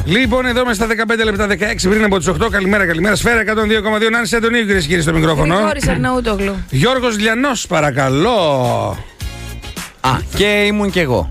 Λοιπόν, εδώ είμαστε στα 15 λεπτά 16 πριν από τις 8. Καλημέρα. Σφαίρα 102,2. Να είναι σε τον ίδιο, κυρίες και κύριοι, στο μικρόφωνο. Γρηγόρης Αρναούτογλου. Γιώργος Λιανός, παρακαλώ. Και ήμουν κι εγώ.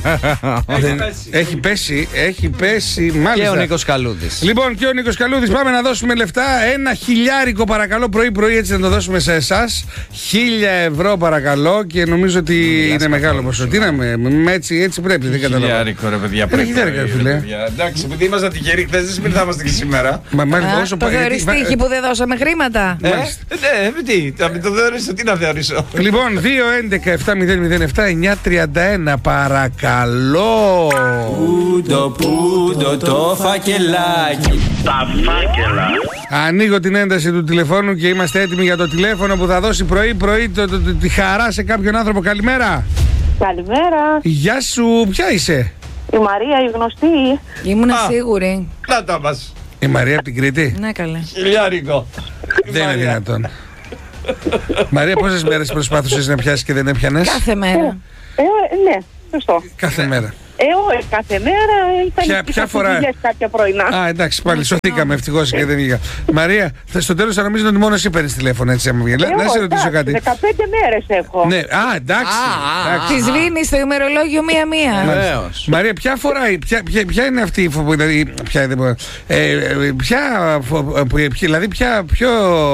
Έχει πέσει, μάλιστα. Και ο Νίκος Καλούδης. Λοιπόν, και ο Νίκος Καλούδης, πάμε να δώσουμε λεφτά. 1.000 παρακαλώ, πρωί-πρωί, έτσι να το δώσουμε σε εσάς. 1.000 ευρώ παρακαλώ, και νομίζω ότι είναι μεγάλο ποσό. Τι να με, έτσι πρέπει, δεν καταλαβαίνω. 1.000 ρε παιδιά. Εντάξει, επειδή ήμασταν τυχεροί χθες, δεν σημαίνει θα είμαστε και σήμερα. Το θεωρείς τύχη που δεν δώσαμε χρήματα? Ναι, τι, το θεωρήσω, τι να θεωρήσω. Λοιπόν, 2-11-7-007-931, παρακαλώ. Πούντο το φακελάκι. Τα φάκελα. Ανοίγω την ένταση του τηλεφώνου και είμαστε έτοιμοι για το τηλέφωνο που θα δώσει πρωί-πρωί τη χαρά σε κάποιον άνθρωπο. Καλημέρα. Καλημέρα. Γεια σου, ποια είσαι? Η Μαρία, η γνωστή. Ήμουνα σίγουρη. Να τα μας. Η Μαρία από την Κρήτη. Ναι, καλέ. 1.000. Δεν είναι δυνατόν. Μαρία, πόσες μέρες προσπάθησες να πιάσεις και δεν έπιανες? Κάθε μέρα. Ναι, σωστό. Κάθε μέρα. Όχι, κάθε μέρα Ποια φορά? Κάποια πρωινά. Α, εντάξει, πάλι σωθήκαμε ευτυχώς και δεν βγήκα. Μαρία, στο τέλος θα νομίζουν ότι μόνο εσύ παίρνεις τηλέφωνο, έτσι άμα βγαίνει. Να σε ρωτήσω κάτι. 15 μέρες έχω. Ναι, εντάξει. Τη σβήνει στο ημερολόγιο μία-μία. Μαρία, ποια φορά, ποια είναι αυτή η φοβή, δηλαδή, δηλαδή πιο...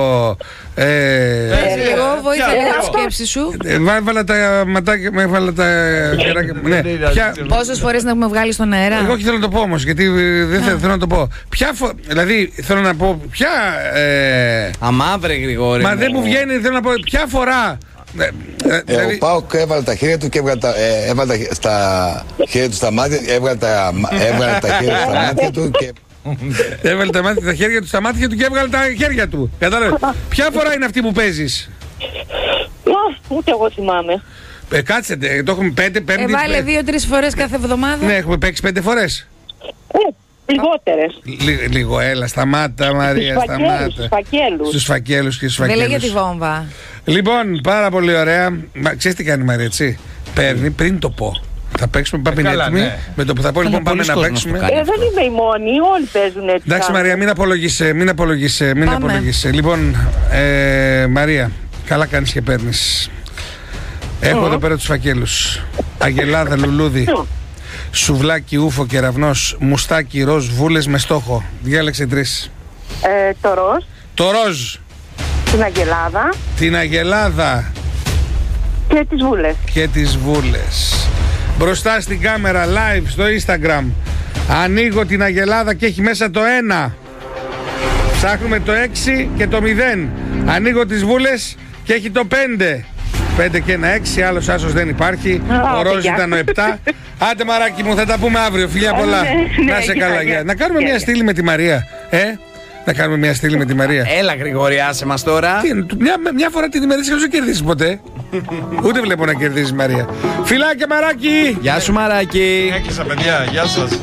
Εγώ βοήθεια για τη σκέψη σου. Έβαλα τα ματάκια, έβαλα τα κεράκια. Ναι. Πόσες φορές να έχουμε βγάλει στον αέρα? Εγώ όχι θέλω να το πω όμως, γιατί δεν θέλω να το πω. Δηλαδή θέλω να πω ποια. Αμαύρε Γρηγόρη. Μα δεν μου βγαίνει, θέλω να πω ποια φορά. Ο Πάοκ έβαλε τα χέρια του και έβγαλε στα χέρια του στα μάτια. Έβγαλε τα χέρια του στα μάτια του και. Έβαλε τα χέρια του στα μάτια του και έβγαλε τα χέρια του. Κατάλαβε. Ποια φορά είναι αυτή που παίζεις? Ούτε εγώ θυμάμαι. Κάτσε, το έχουμε 5. Βάλε 2-3 φορές κάθε εβδομάδα. Ναι, έχουμε παίξει 5 φορές. Λιγότερες. Λίγο, έλα, σταμάτα Μαρία, σταμάτα. Στους φακέλους και στους φακέλους. Δεν λέγε τη βόμβα. Λοιπόν, πάρα πολύ ωραία. Ξέρεις τι κάνει η Μαρία, έτσι? Παίρνει πριν το πω. Θα παίξουμε, πάμε έτοιμοι. Ναι. Με το που θα πω, λοιπόν, πάμε να παίξουμε. Δεν είμαι η μόνη, όλοι παίζουν έτσι. Εντάξει, Μαρία, μην απολογείσαι. Λοιπόν, Μαρία, καλά κάνεις και παίρνεις. Έχω εδώ πέρα τους φακέλους. Αγελάδα, λουλούδι, σουβλάκι, ούφο, κεραυνός, μουστάκι, ροζ, βούλες με στόχο. Διάλεξε 3. Το ροζ. Το ροζ. Την αγελάδα. Και τις βούλες. Μπροστά στην κάμερα, live στο Instagram. Ανοίγω την αγελάδα και έχει μέσα το 1. Ψάχνουμε το 6 και το 0. Ανοίγω τις βούλες και έχει το 5. 5 και ένα 6, άλλος άσος δεν υπάρχει. Ο ροζ ήταν ο 7. Άντε μαράκι μου, θα τα πούμε αύριο. Φιλιά πολλά. Να σε καλά. Να κάνουμε μια στήλη με τη Μαρία. Να κάνουμε μια στήλη με τη Μαρία. Έλα Γρηγόρη, άσε μας τώρα. Μια φορά την ημερήσια δεν κερδίσεις ποτέ. Ούτε βλέπω να κερδίσεις Μαρία. Φιλάκια Μαράκι. Γεια σου Μαράκι. Έκλεισα παιδιά, γεια σας.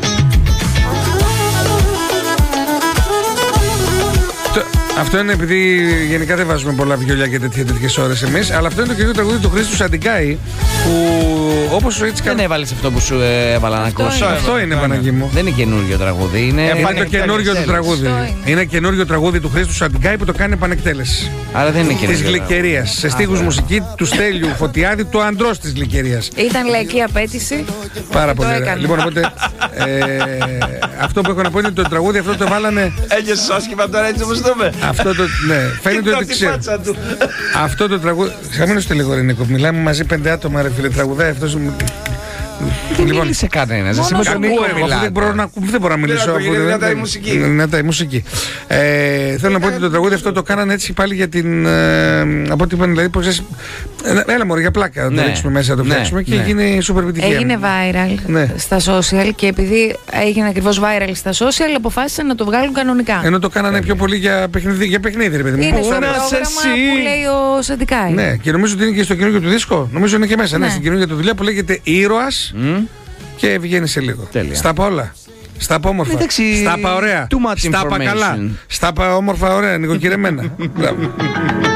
Αυτό είναι επειδή γενικά δεν βάζουμε πολλά βιολιά και τέτοιες ώρες εμείς. Αλλά αυτό είναι το καινούργιο τραγούδι του Χρήστου Σαντικάη. Που όπως έτσι δεν έβαλες αυτό που σου έβαλα να ακούσει. Αυτό είναι, Παναγί μου. Δεν είναι καινούριο τραγούδι. Είναι το καινούριο του τραγούδι. Είναι καινούριο τραγούδι του Χρήστου Σαντικάη που το κάνει επανεκτέλεση. Άρα δεν είναι καινούριο. Της Γλυκερίας. Σε στίχους μουσική του Στέλιου Φωτιάδη, του αντρός της Γλυκερίας. Ήταν λαϊκή απέτηση. Πάρα πολύ ωραία. Λοιπόν, οπότε αυτό που έχω να πω είναι ότι το τραγούδι αυτό το βάλανε. Έγιωσες άσχημα τώρα έτσι όπως το είπε. Αυτό το. Ναι, φαίνεται ότι ξέρω. Αυτό το τραγούδι. Χαμήλωσε λίγο, Νίκο. Μιλάμε μαζί 5 άτομα, ρε φίλε. Τραγουδάει αυτός. Δεν μίλησε κανένας. Εσύ με τον Νίκο μιλάτε. Δεν μπορώ να μιλήσω. Είναι δυνατά η μουσική. Θέλω να πω ότι το τραγούδι αυτό το κάνανε έτσι πάλι για την. Από ό,τι είπαν δηλαδή. Έλα μωρέ, για πλάκα. Να το ρίξουμε μέσα, να το φτιάξουμε και γίνει super επιτυχία. Έγινε viral στα social και επειδή έγινε ακριβώς viral στα social, αποφάσισαν να το βγάλουν κανονικά. Ενώ το κάνανε πιο πολύ για παιχνίδι, ρε παιδί μου. Είναι στο πρόγραμμα που λέει ο Σαντικάη. Ναι, και νομίζω ότι είναι και στο καινούργιο του δίσκο. Νομίζω είναι και μέσα. Ναι, στην καινούργια του δουλειά που λέγεται Ήρωας. Και βγαίνει σε λίγο. Τέλεια. Στα πα όλα. Στα πα όμορφα. Στα πα ωραία. Στα πα καλά. Στα πα όμορφα ωραία. Νοικοκυρεμένα.